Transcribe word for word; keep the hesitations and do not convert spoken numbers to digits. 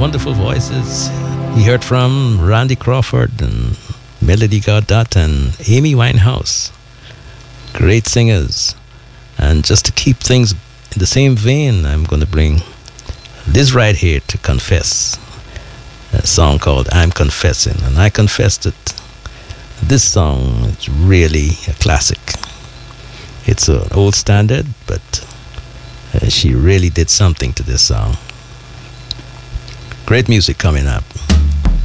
wonderful voices. You heard from Randy Crawford and Melody Gardot and Amy Winehouse. Great singers. And just to keep things in the same vein, I'm going to bring Liz right here to confess. A song called I'm Confessing. And I confess that this song is really a classic. It's an old standard, but uh, she really did something to this song. Great music coming up.